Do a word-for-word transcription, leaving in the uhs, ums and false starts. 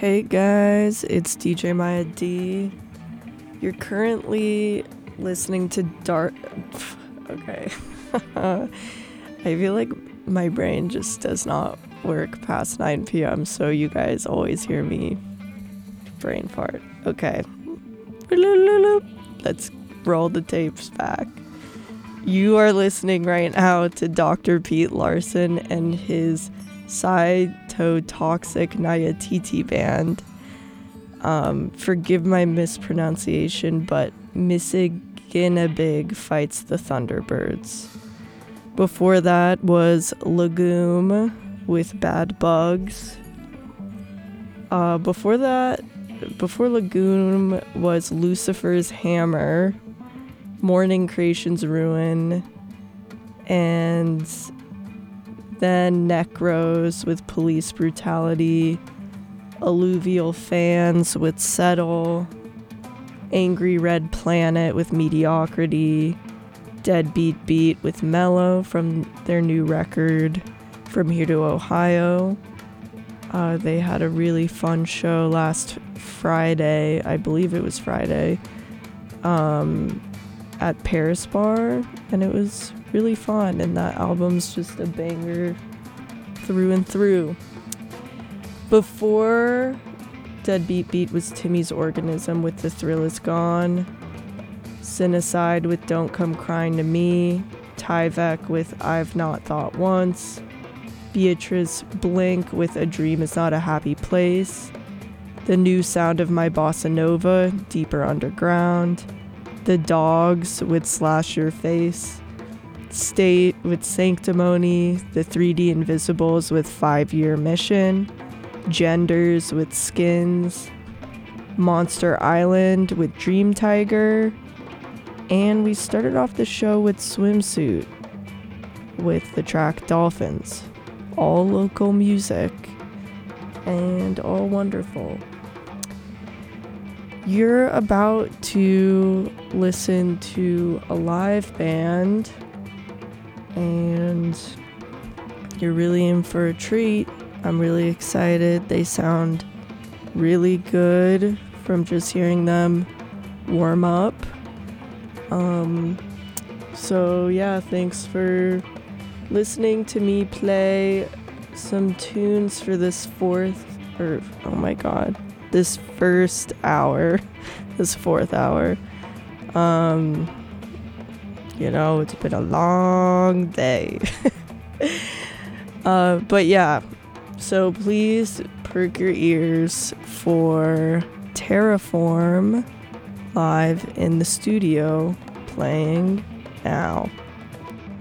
Hey guys, it's D J Maya D. You're currently listening to Dark. Okay. I feel like my brain just does not work past nine p.m., so you guys always hear me brain fart. Okay. Let's roll the tapes back. You are listening right now to Doctor Pete Larson and his Cytotoxic Nyatiti band. Um, forgive my mispronunciation, but Missiginabig fights the Thunderbirds. Before that was Legume with Bad Bugs. Uh, before that, before Legume was Lucifer's Hammer, Morning Creation's Ruin, and then Necros with Police Brutality, Alluvial Fans with Settle, Angry Red Planet with Mediocrity, Deadbeat Beat with Mellow from their new record, From Here to Ohio. Uh, they had a really fun show last Friday, I believe it was Friday, um, at Paris Bar, and it was really fun, and that album's just a banger through and through. Before Deadbeat Beat was Timmy's Organism with The Thrill Is Gone, Cinecide with Don't Come Crying to Me, Tyvek with I've Not Thought Once, Beatrice Blink with A Dream Is Not a Happy Place, The New Sound of My Bossa Nova, Deeper Underground, The Dogs with Slash Your Face, State with Sanctimony, The three D Invisibles with Five Year Mission, Genders with Skins, Monster Island with Dream Tiger, and we started off the show with Swimsuit with the track Dolphins. All local music and all wonderful. You're about to listen to a live band, and you're really in for a treat. I'm really excited. They sound really good from just hearing them warm up. Um, so yeah, thanks for listening to me play some tunes for this fourth, or oh my god, this first hour, this fourth hour. Um, you know, it's been a long day. uh, but yeah, so please perk your ears for Terraform live in the studio playing now.